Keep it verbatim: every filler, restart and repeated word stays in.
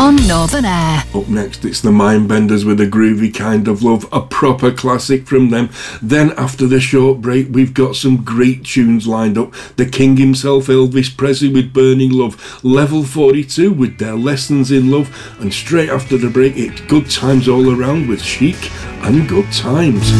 on Northern Air. Up next, it's the Mindbenders with A Groovy Kind of Love, a proper classic from them. Then, after the short break, we've got some great tunes lined up. The King himself, Elvis Presley, with Burning Love. Level forty-two with their Lessons in Love. And straight after the break, it's Good Times All Around with Chic and Good Times.